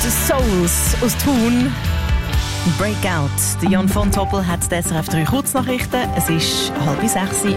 Souls aus Thun. Breakout. Der Jan von Toppel hat die SRF 3 Kurznachrichten. Es ist 5:30.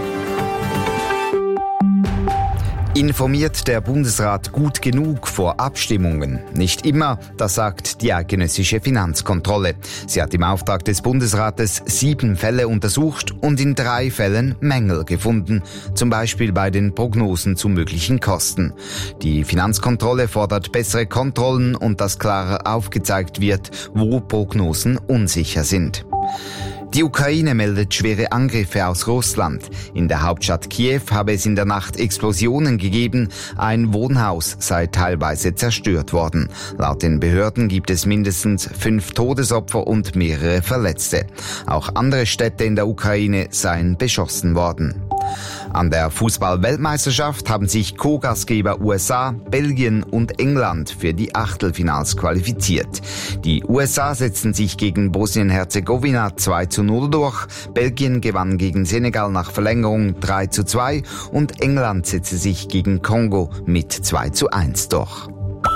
Informiert der Bundesrat gut genug vor Abstimmungen? Nicht immer, das sagt die eidgenössische Finanzkontrolle. Sie hat im Auftrag des Bundesrates 7 Fälle untersucht und in 3 Fällen Mängel gefunden, zum Beispiel bei den Prognosen zu möglichen Kosten. Die Finanzkontrolle fordert bessere Kontrollen und dass klarer aufgezeigt wird, wo Prognosen unsicher sind. Die Ukraine meldet schwere Angriffe aus Russland. In der Hauptstadt Kiew habe es in der Nacht Explosionen gegeben. Ein Wohnhaus sei teilweise zerstört worden. Laut den Behörden gibt es mindestens 5 Todesopfer und mehrere Verletzte. Auch andere Städte in der Ukraine seien beschossen worden. An der Fußball-Weltmeisterschaft haben sich Co-Gastgeber USA, Belgien und England für die Achtelfinals qualifiziert. Die USA setzten sich gegen Bosnien-Herzegowina 2:0 durch, Belgien gewann gegen Senegal nach Verlängerung 3:2 und England setzte sich gegen Kongo mit 2:1 durch.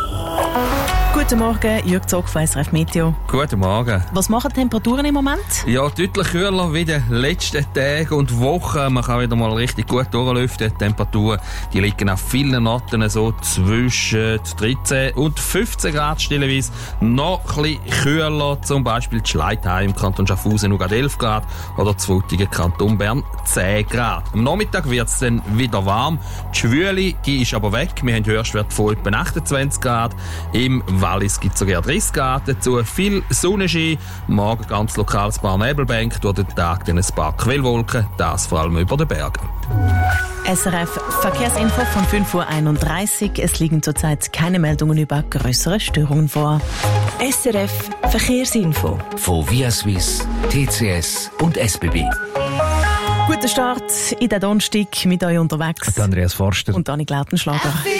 Guten Morgen, Jürg Zock von SRF Meteo. Guten Morgen. Was machen die Temperaturen im Moment? Ja, deutlich kühler wie in den letzten Tagen und Wochen. Man kann wieder mal richtig gut durchlüften. Die Temperaturen, die liegen auf vielen Orten so zwischen 13 und 15 Grad stellenweise. Noch ein bisschen kühler, zum Beispiel die Schleitheim im Kanton Schaffhausen nur 11 Grad oder zu Frutigen Kanton Bern 10 Grad. Am Nachmittag wird es dann wieder warm. Die Schwüle, die ist aber weg. Wir haben Höchstwert von etwa 28 Grad. Im Wallis gibt es sogar 30 Grad dazu. Viel Sonnenschein. Morgen ganz lokal ein paar Nebelbänke. Durch den Tag dann ein paar Quellwolken. Das vor allem über den Bergen. SRF Verkehrsinfo von 5:31 Uhr. Es liegen zurzeit keine Meldungen über größere Störungen vor. SRF Verkehrsinfo von Via Suisse, TCS und SBB. Guten Start in den Donnerstag mit euch unterwegs. Andreas Forster und Annik Lautenschlager.